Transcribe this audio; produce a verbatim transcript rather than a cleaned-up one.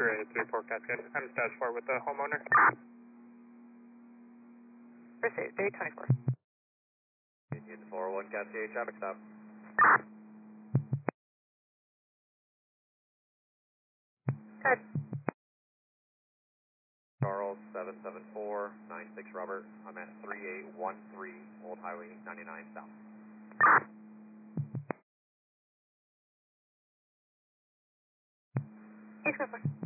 X-ray three four Cascade. I'm dash four with the homeowner. Pursuit three twenty-four. Union four one Cascade, traffic stop. Good. Charles seven seven four nine six Robert. I'm at three eight one three Old Highway ninety-nine South. Eight twenty-four.